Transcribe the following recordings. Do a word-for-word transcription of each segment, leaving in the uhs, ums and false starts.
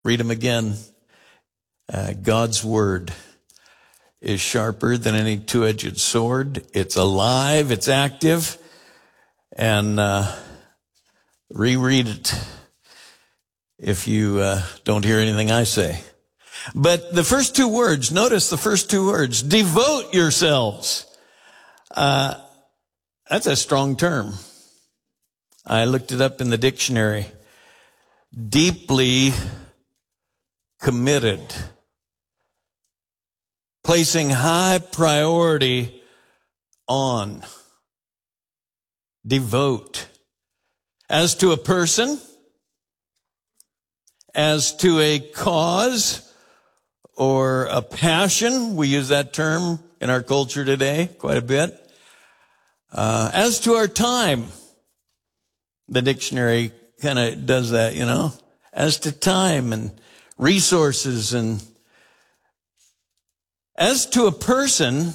Read them again. Uh, God's word is sharper than any two-edged sword. It's alive. It's active. And uh, reread it if you uh, don't hear anything I say. But the first two words, notice the first two words, devote yourselves. Uh, that's a strong term. I looked it up in the dictionary. Deeply committed. Placing high priority on. Devote. As to a person, as to a cause, or a passion. We use that term in our culture today quite a bit. Uh, as to our time, the dictionary kind of does that, you know, as to time and resources. And as to a person,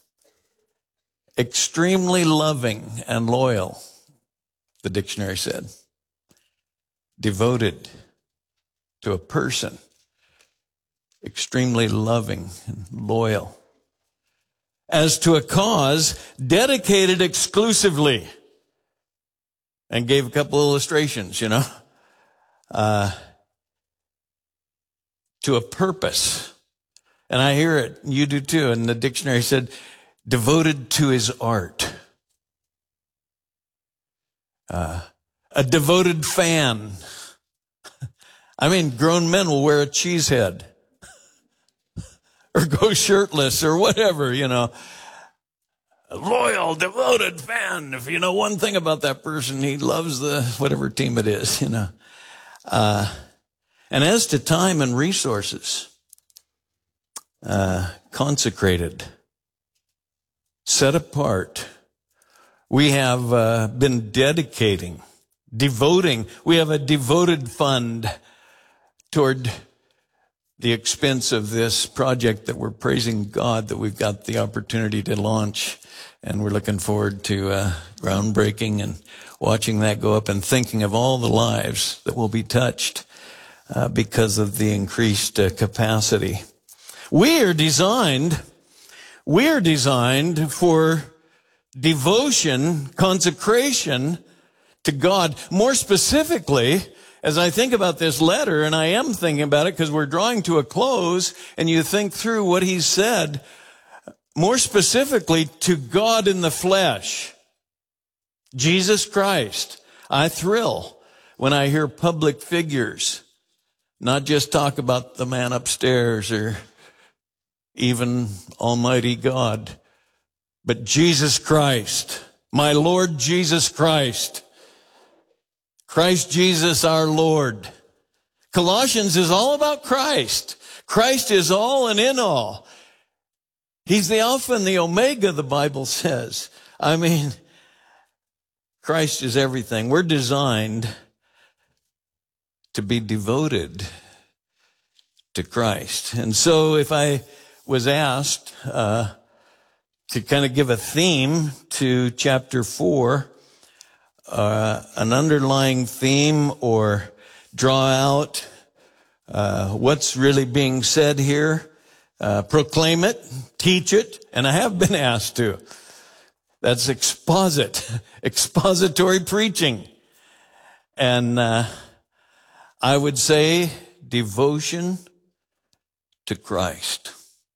extremely loving and loyal, the dictionary said. Devoted to a person. Extremely loving and loyal. As to a cause, dedicated exclusively. And gave a couple illustrations, you know. Uh, to a purpose. And I hear it, you do too. And the dictionary said, devoted to his art. Uh, a devoted fan. I mean, grown men will wear a cheese head. Or go shirtless or whatever, you know. A loyal, devoted fan. If you know one thing about that person, he loves the whatever team it is, you know. Uh, and as to time and resources, uh, consecrated, set apart. We have uh, been dedicating, devoting. We have a devoted fund toward the expense of this project that we're praising God that we've got the opportunity to launch. And we're looking forward to uh, groundbreaking and watching that go up and thinking of all the lives that will be touched uh, because of the increased uh, capacity. We are designed, we are designed for devotion, consecration to God. More specifically, as I think about this letter, and I am thinking about it because we're drawing to a close, and you think through what he said, more specifically to God in the flesh, Jesus Christ. I thrill when I hear public figures not just talk about the man upstairs or even Almighty God, but Jesus Christ, my Lord Jesus Christ. Christ Jesus our Lord. Colossians is all about Christ. Christ is all and in all. He's the Alpha and the Omega, the Bible says. I mean, Christ is everything. We're designed to be devoted to Christ. And so if I was asked uh, to kind of give a theme to chapter four, Uh, an underlying theme or draw out uh, what's really being said here, uh, proclaim it, teach it, and I have been asked to. That's exposit, expository preaching. And uh, I would say devotion to Christ.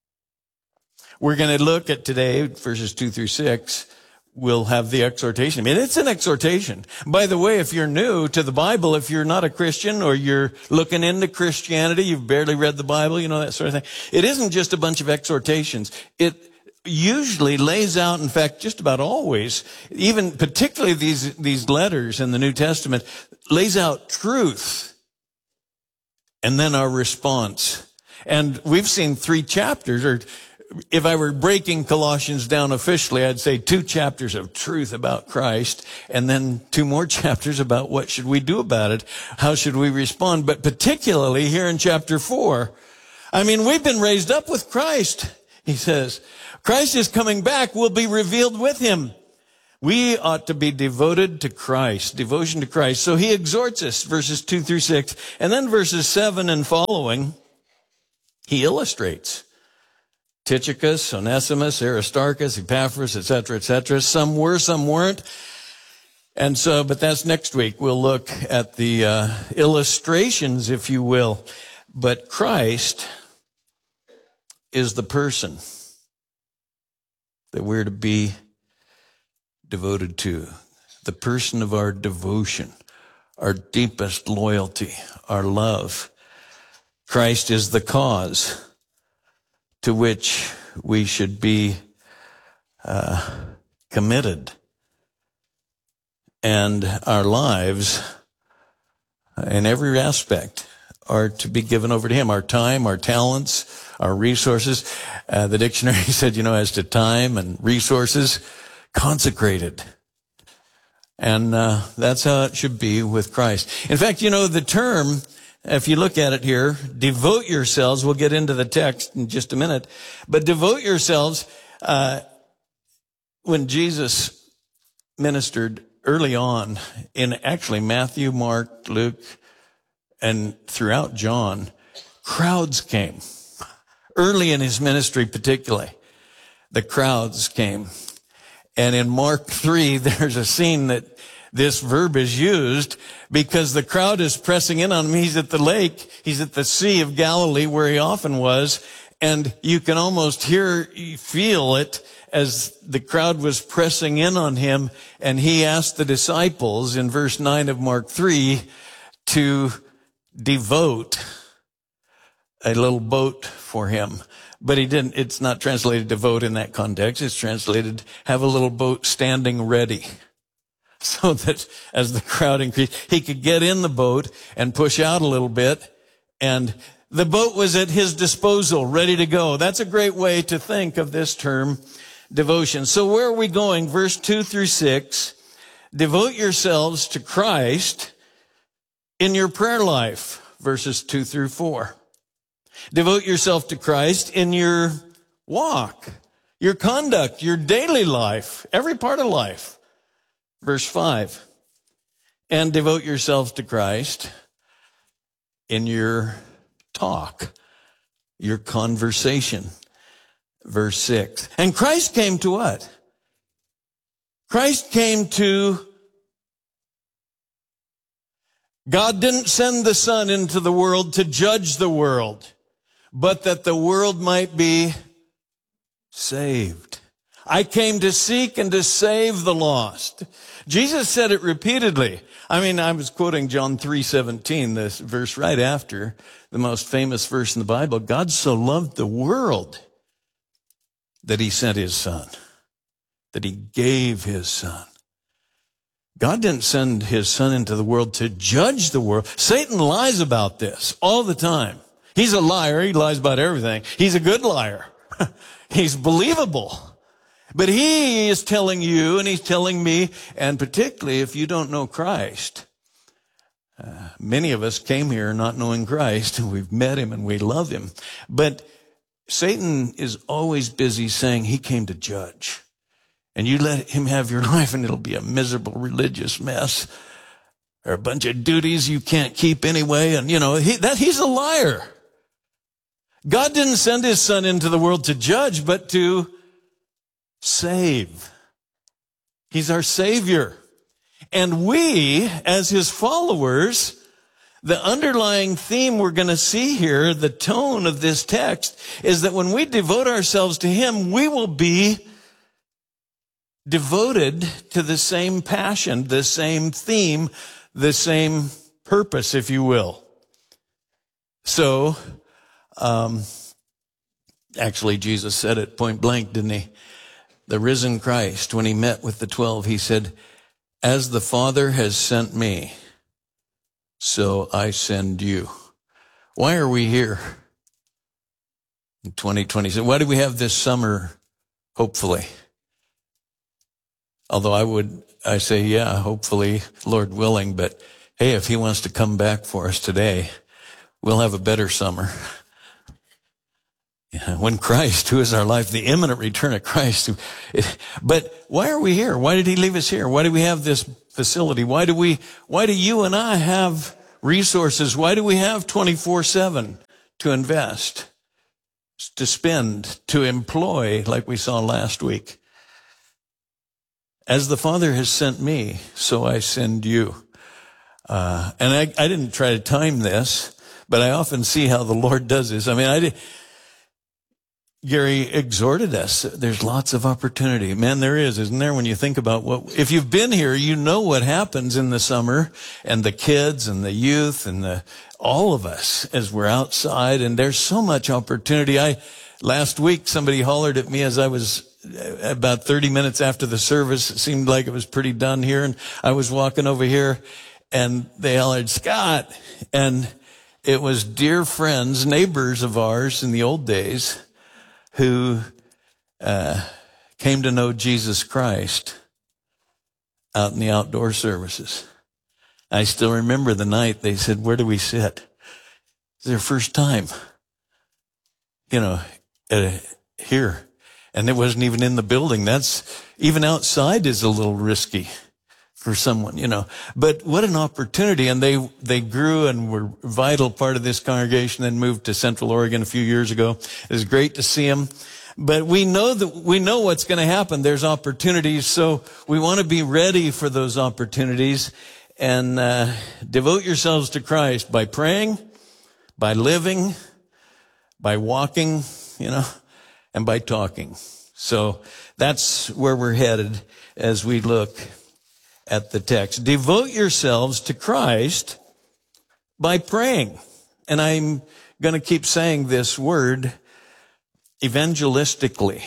We're going to look at today, verses two through six, we'll have the exhortation. I mean, it's an exhortation. By the way, if you're new to the Bible, if you're not a Christian or you're looking into Christianity, you've barely read the Bible, you know, that sort of thing. It isn't just a bunch of exhortations. It usually lays out, in fact, just about always, even particularly these, these letters in the New Testament, lays out truth and then our response. And we've seen three chapters, or if I were breaking Colossians down officially, I'd say two chapters of truth about Christ and then two more chapters about what should we do about it. How should we respond? But particularly here in chapter four, I mean, we've been raised up with Christ, he says. Christ is coming back. We'll be revealed with him. We ought to be devoted to Christ, devotion to Christ. So he exhorts us, verses two through six. And then verses seven and following, he illustrates. Tychicus, Onesimus, Aristarchus, Epaphras, et cetera, et cetera. Some were, some weren't. And so, but that's next week. We'll look at the uh, illustrations, if you will. But Christ is the person that we're to be devoted to, the person of our devotion, our deepest loyalty, our love. Christ is the cause to which we should be uh, committed. And our lives, in every aspect, are to be given over to him. Our time, our talents, our resources. Uh, the dictionary said, you know, as to time and resources, consecrated. And uh, that's how it should be with Christ. In fact, you know, the term, if you look at it here, devote yourselves, we'll get into the text in just a minute, but devote yourselves, uh, when Jesus ministered early on in actually Matthew, Mark, Luke, and throughout John, crowds came. Early in his ministry particularly, the crowds came. And in Mark three, there's a scene that this verb is used because the crowd is pressing in on him. He's at the lake. He's at the Sea of Galilee where he often was. And you can almost hear, feel it as the crowd was pressing in on him. And he asked the disciples in verse nine of Mark three to devote a little boat for him. But he didn't, it's not translated devote in that context. It's translated have a little boat standing ready. So that as the crowd increased, he could get in the boat and push out a little bit. And the boat was at his disposal, ready to go. That's a great way to think of this term, devotion. So where are we going? Verse two through six. Devote yourselves to Christ in your prayer life. Verses two through four. Devote yourself to Christ in your walk, your conduct, your daily life, every part of life. Verse five. And devote yourselves to Christ in your talk, your conversation. Verse six. And Christ came to what? Christ came to, God didn't send the Son into the world to judge the world, but that the world might be saved. I came to seek and to save the lost. Jesus said it repeatedly. I mean, I was quoting John three seventeen, this verse right after the most famous verse in the Bible. God so loved the world that he sent his Son, that he gave his Son. God didn't send his Son into the world to judge the world. Satan lies about this all the time. He's a liar. He lies about everything. He's a good liar. He's believable. But he is telling you and he's telling me, and particularly if you don't know Christ, uh, many of us came here not knowing Christ, and we've met him and we love him. But Satan is always busy saying he came to judge. And you let him have your life and it'll be a miserable religious mess. Or a bunch of duties you can't keep anyway. And you know, he, that he's a liar. God didn't send his Son into the world to judge, but to save. He's our Savior. And we, as his followers, the underlying theme we're going to see here, the tone of this text, is that when we devote ourselves to him, we will be devoted to the same passion, the same theme, the same purpose, if you will. So, um, actually, Jesus said it point blank, didn't he? The risen Christ, when he met with the twelve, he said, as the Father has sent me, so I send you. Why are we here in twenty twenty? Why do we have this summer, hopefully? Although I would, I say, yeah, hopefully, Lord willing, but hey, if he wants to come back for us today, we'll have a better summer. When Christ, who is our life, the imminent return of Christ. But why are we here? Why did he leave us here? Why do we have this facility? Why do we, why do you and I have resources? Why do we have twenty-four seven to invest, to spend, to employ, like we saw last week? As the Father has sent me, so I send you. Uh, and I, I didn't try to time this, but I often see how the Lord does this. I mean, I did. Gary exhorted us. There's lots of opportunity. Man, there is, isn't there? When you think about what, if you've been here, you know what happens in the summer, and the kids and the youth and the, all of us as we're outside, and there's so much opportunity. I, last week, somebody hollered at me as I was about thirty minutes after the service. It seemed like it was pretty done here, and I was walking over here, and they hollered, "Scott," and it was dear friends, neighbors of ours in the old days, who uh, came to know Jesus Christ out in the outdoor services. I still remember the night they said, "Where do we sit?" It's their first time, you know, uh, here. And it wasn't even in the building. That's, even outside is a little risky for someone, you know. But what an opportunity. And they, they grew and were a vital part of this congregation, then moved to Central Oregon a few years ago. It was great to see them. But we know that, we know what's going to happen. There's opportunities. So we want to be ready for those opportunities, and, uh, devote yourselves to Christ by praying, by living, by walking, you know, and by talking. So that's where we're headed as we look at the text. Devote yourselves to Christ by praying. And I'm going to keep saying this word, evangelistically.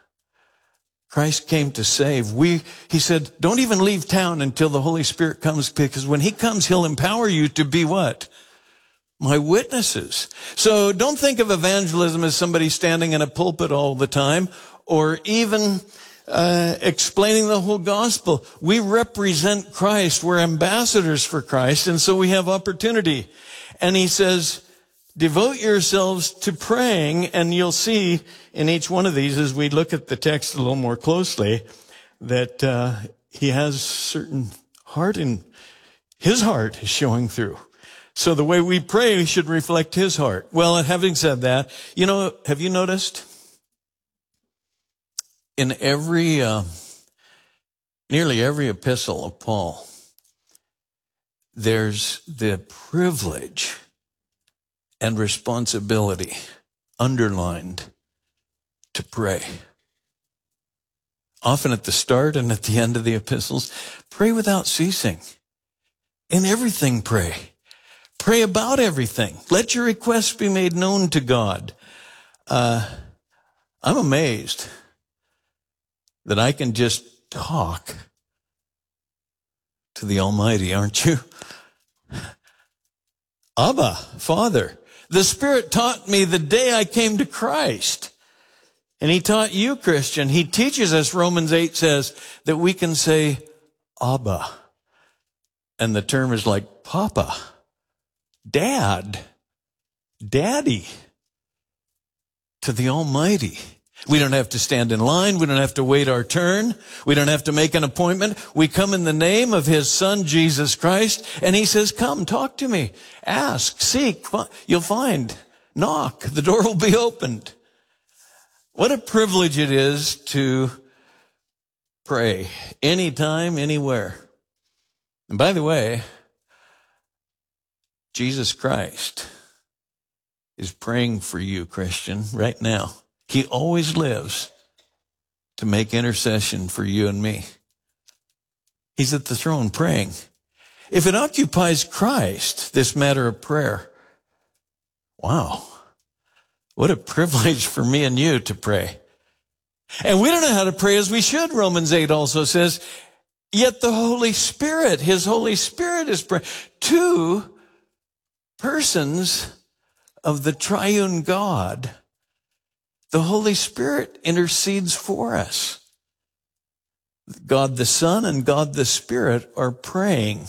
Christ came to save. We, he said, don't even leave town until the Holy Spirit comes, because when he comes, he'll empower you to be what? My witnesses. So don't think of evangelism as somebody standing in a pulpit all the time, or even uh, explaining the whole gospel. We represent Christ. We're ambassadors for Christ, and so we have opportunity. And he says, devote yourselves to praying, and you'll see in each one of these, as we look at the text a little more closely, that uh, he has certain heart, and his heart is showing through. So the way we pray should reflect his heart. Well, having said that, you know, have you noticed in every, uh, nearly every epistle of Paul, there's the privilege and responsibility underlined to pray. Often at the start and at the end of the epistles, pray without ceasing. In everything pray. Pray about everything. Let your requests be made known to God. Uh, I'm amazed that I can just talk to the Almighty, aren't you? Abba, Father. The Spirit taught me the day I came to Christ. And he taught you, Christian. He teaches us, Romans eight says, that we can say, Abba. And the term is like Papa. Dad, Daddy, to the Almighty. We don't have to stand in line. We don't have to wait our turn. We don't have to make an appointment. We come in the name of his Son, Jesus Christ, and he says, come, talk to me. Ask, seek, you'll find. Knock, the door will be opened. What a privilege it is to pray anytime, anywhere. And by the way, Jesus Christ is praying for you, Christian, right now. He always lives to make intercession for you and me. He's at the throne praying. If it occupies Christ, this matter of prayer, wow, what a privilege for me and you to pray. And we don't know how to pray as we should. Romans eight also says, yet the Holy Spirit, his Holy Spirit is praying. Two persons of the triune God, the Holy Spirit intercedes for us. God the Son and God the Spirit are praying.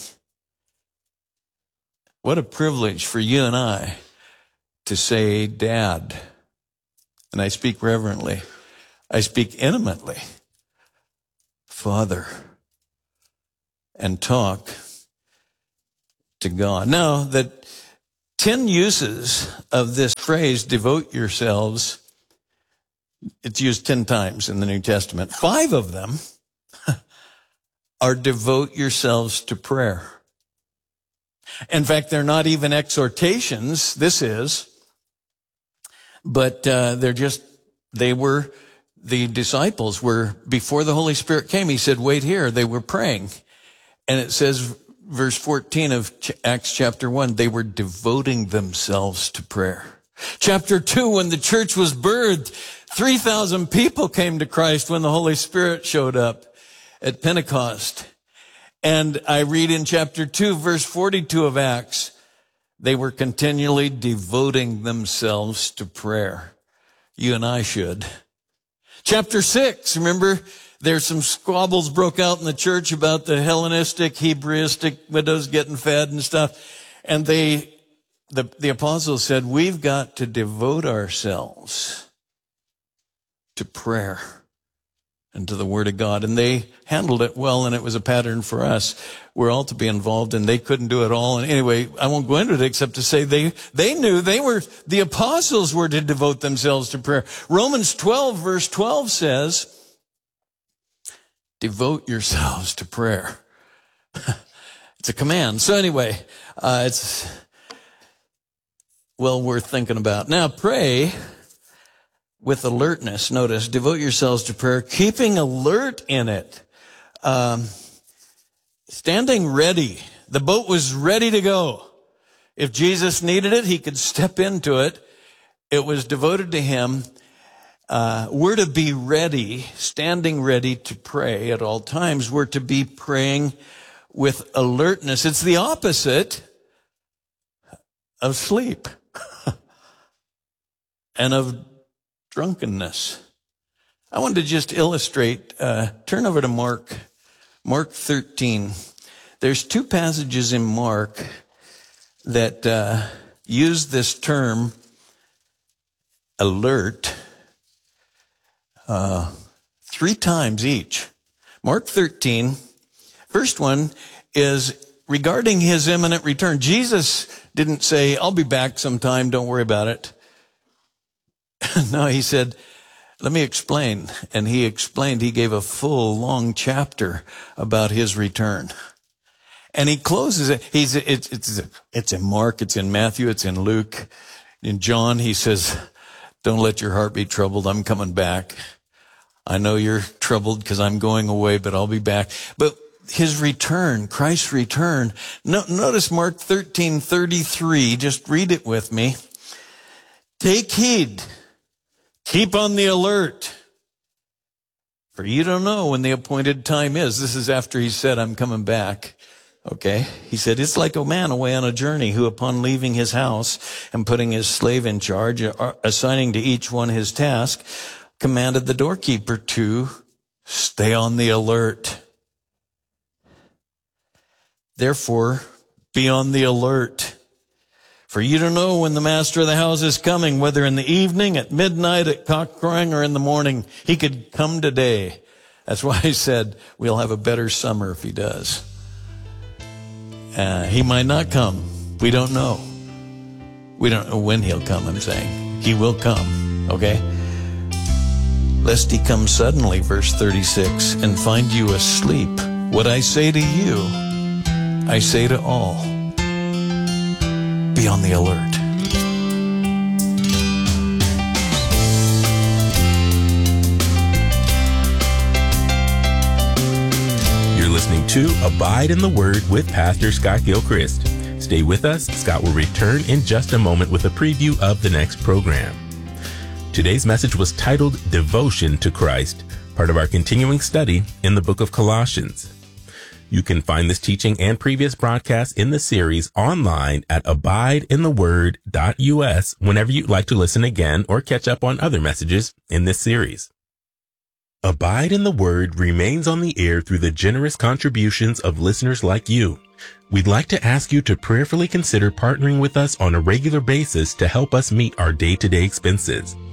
What a privilege for you and I to say, Dad. and I speak reverently. I speak intimately. Father. And talk to God. Now, the ten uses of this phrase, devote yourselves, it's used ten times in the New Testament. Five of them are devote yourselves to prayer. In fact, they're not even exhortations, this is, but uh, they're just, they were, the disciples were, before the Holy Spirit came, he said, wait here, they were praying. And it says, verse fourteen of Acts chapter one, they were devoting themselves to prayer. Chapter two, when the church was birthed, three thousand people came to Christ when the Holy Spirit showed up at Pentecost. And I read in chapter two, verse forty-two of Acts, they were continually devoting themselves to prayer. You and I should. Chapter six, remember, there's some squabbles broke out in the church about the Hellenistic, Hebraistic widows getting fed and stuff. And they, the, the apostles said, we've got to devote ourselves to prayer and to the Word of God. And they handled it well, and it was a pattern for us. We're all to be involved, and they couldn't do it all. And anyway, I won't go into it except to say they, they knew they were, the apostles were to devote themselves to prayer. Romans twelve, verse twelve says, devote yourselves to prayer. It's a command. So anyway, uh, it's well worth thinking about. Now pray with alertness. Notice, devote yourselves to prayer, keeping alert in it. Um, standing ready. The boat was ready to go. If Jesus needed it, he could step into it. It was devoted to him. Uh, we're to be ready, standing ready to pray at all times. We're to be praying with alertness. It's the opposite of sleep and of drunkenness. I wanted to just illustrate, uh, turn over to Mark, Mark thirteen. There's two passages in Mark that uh, use this term, alert, uh, three times each. Mark thirteen, first one is regarding his imminent return. Jesus didn't say, I'll be back sometime, don't worry about it. No, he said, let me explain. And he explained, he gave a full, long chapter about his return. And he closes it. He's, it's, it's, it's in Mark, it's in Matthew, it's in Luke. In John, he says, don't let your heart be troubled. I'm coming back. I know you're troubled because I'm going away, but I'll be back. But his return, Christ's return. No, notice Mark thirteen thirty-three. Just read it with me. Take heed. Keep on the alert. For you don't know when the appointed time is. This is after he said, I'm coming back. Okay. He said, it's like a man away on a journey who upon leaving his house and putting his slave in charge, assigning to each one his task, commanded the doorkeeper to stay on the alert. Therefore, be on the alert. For you don't know when the master of the house is coming, whether in the evening, at midnight, at cock crowing, or in the morning. He could come today. That's why I said we'll have a better summer if he does. Uh, he might not come. We don't know. We don't know when he'll come, I'm saying. He will come, okay? Lest he come suddenly, verse thirty-six, and find you asleep. What I say to you, I say to all. Be on the alert. You're listening to Abide in the Word with Pastor Scott Gilchrist. Stay with us. Scott will return in just a moment with a preview of the next program. Today's message was titled Devotion to Christ, part of our continuing study in the book of Colossians. You can find this teaching and previous broadcasts in the series online at abide in the word dot U S whenever you'd like to listen again or catch up on other messages in this series. Abide in the Word remains on the air through the generous contributions of listeners like you. We'd like to ask you to prayerfully consider partnering with us on a regular basis to help us meet our day-to-day expenses.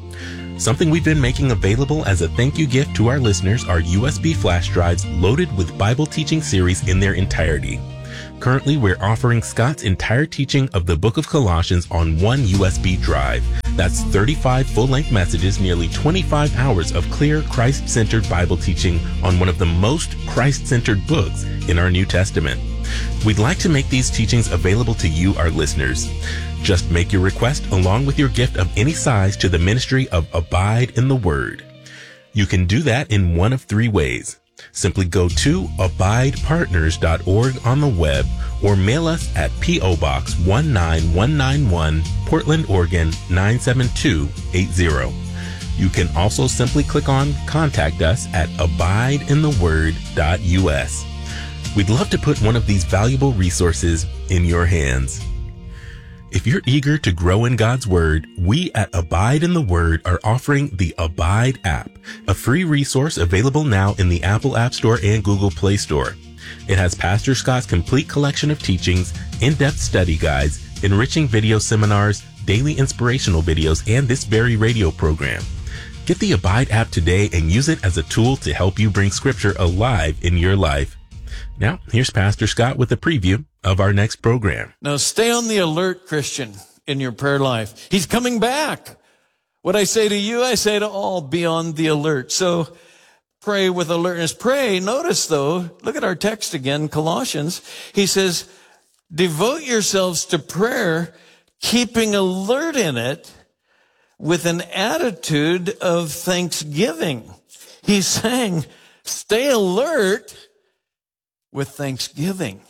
Something we've been making available as a thank you gift to our listeners are U S B flash drives loaded with Bible teaching series in their entirety. Currently, we're offering Scott's entire teaching of the book of Colossians on one U S B drive. That's thirty-five full-length messages, nearly twenty-five hours of clear, Christ-centered Bible teaching on one of the most Christ-centered books in our New Testament. We'd like to make these teachings available to you, our listeners. Just make your request along with your gift of any size to the ministry of Abide in the Word. You can do that in one of three ways. Simply go to abide partners dot org on the web or mail us at P O Box one nine one nine one, Portland, Oregon nine seven two eight zero. You can also simply click on Contact Us at abide in the word dot U S. We'd love to put one of these valuable resources in your hands. If you're eager to grow in God's Word, we at Abide in the Word are offering the Abide app, a free resource available now in the Apple App Store and Google Play Store. It has Pastor Scott's complete collection of teachings, in-depth study guides, enriching video seminars, daily inspirational videos, and this very radio program. Get the Abide app today and use it as a tool to help you bring Scripture alive in your life. Now, here's Pastor Scott with a preview of our next program. Now, stay on the alert, Christian, in your prayer life. He's coming back. What I say to you, I say to all, be on the alert. So pray with alertness. Pray. Notice, though, look at our text again, Colossians. He says, devote yourselves to prayer, keeping alert in it with an attitude of thanksgiving. He's saying, stay alert with thanksgiving.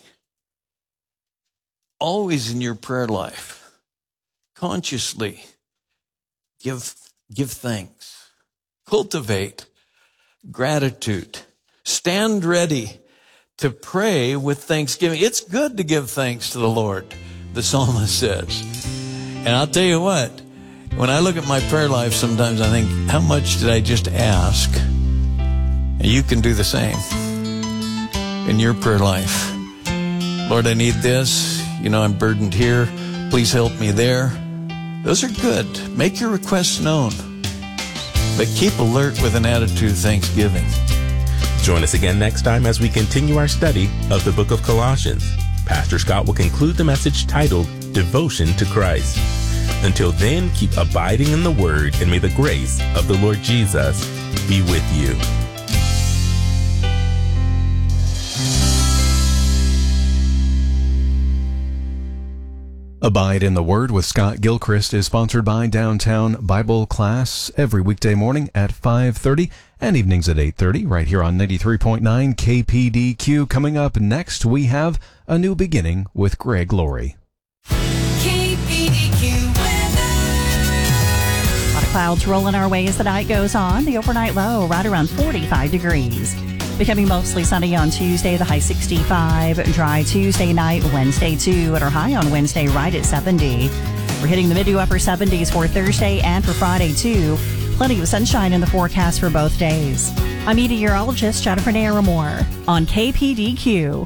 Always in your prayer life, consciously give, give thanks. Cultivate gratitude. Stand ready to pray with thanksgiving. It's good to give thanks to the Lord, the psalmist says. And I'll tell you what, when I look at my prayer life, sometimes I think, how much did I just ask? And you can do the same in your prayer life. Lord, I need this. You know, I'm burdened here. Please help me there. Those are good. Make your requests known. But keep alert with an attitude of thanksgiving. Join us again next time as we continue our study of the book of Colossians. Pastor Scott will conclude the message titled Devotion to Christ. Until then, keep abiding in the Word, and may the grace of the Lord Jesus be with you. Abide in the Word with Scott Gilchrist is sponsored by Downtown Bible Class every weekday morning at five thirty and evenings at eight thirty right here on ninety-three point nine K P D Q. Coming up next, we have A New Beginning with Greg Laurie. K P D Q weather. A lot of clouds rolling our way as the night goes on. The overnight low right around forty-five degrees. Becoming mostly sunny on Tuesday, the high sixty-five. Dry Tuesday night, Wednesday too, and our high on Wednesday right at seventy. We're hitting the mid to upper seventies for Thursday and for Friday too. Plenty of sunshine in the forecast for both days. I'm meteorologist Jennifer Naramore on K P D Q.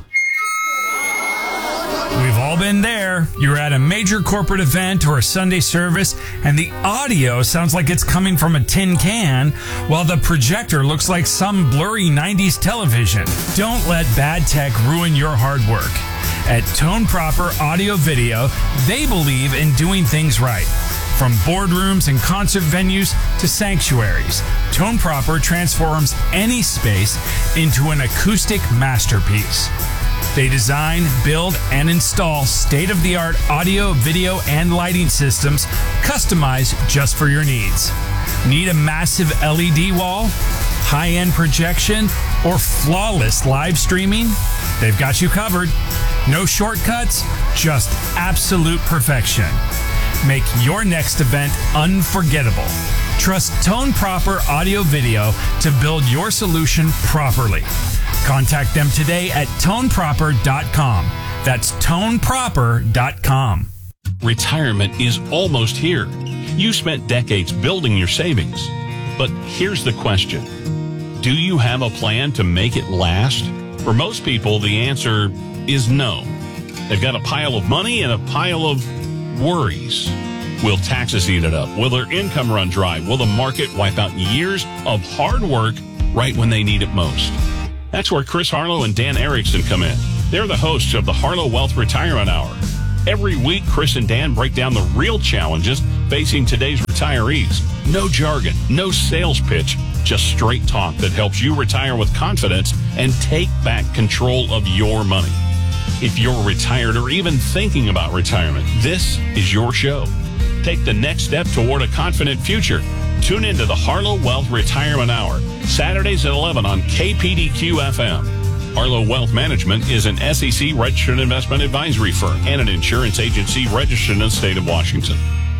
We've all been there. You're at a major corporate event or a Sunday service, and the audio sounds like it's coming from a tin can, while the projector looks like some blurry nineties television. Don't let bad tech ruin your hard work. At Tone Proper Audio Video, they believe in doing things right. From boardrooms and concert venues to sanctuaries, Tone Proper transforms any space into an acoustic masterpiece. They design, build, and install state-of-the-art audio, video, and lighting systems customized just for your needs. Need a massive L E D wall, high-end projection, or flawless live streaming? They've got you covered. No shortcuts, just absolute perfection. Make your next event unforgettable. Trust Tone Proper Audio Video to build your solution properly. Contact them today at tone proper dot com. That's tone proper dot com. Retirement is almost here. You spent decades building your savings. But here's the question. Do you have a plan to make it last? For most people, the answer is no. They've got a pile of money and a pile of worries. Will taxes eat it up? Will their income run dry? Will the market wipe out years of hard work right when they need it most? That's where Chris Harlow and Dan Erickson come in. They're the hosts of the Harlow Wealth Retirement Hour. Every week, Chris and Dan break down the real challenges facing today's retirees. No jargon, no sales pitch, just straight talk that helps you retire with confidence and take back control of your money. If you're retired or even thinking about retirement, this is your show. Take the next step toward a confident future. Tune into the Harlow Wealth Retirement Hour, Saturdays at eleven on K P D Q F M. Harlow Wealth Management is an S E C registered investment advisory firm and an insurance agency registered in the state of Washington.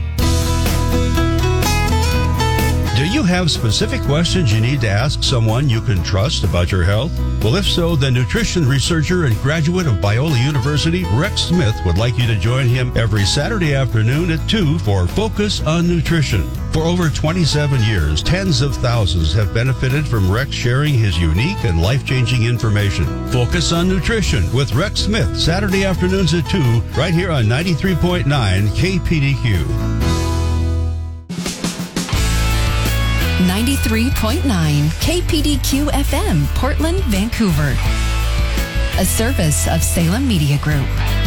Do you have specific questions you need to ask someone you can trust about your health? Well, if so, the nutrition researcher and graduate of Biola University, Rex Smith, would like you to join him every Saturday afternoon at two for Focus on Nutrition. For over twenty-seven years, tens of thousands have benefited from Rex sharing his unique and life-changing information. Focus on Nutrition with Rex Smith, Saturday afternoons at two, right here on ninety-three point nine K P D Q. ninety-three point nine K P D Q F M, Portland, Vancouver. A service of Salem Media Group.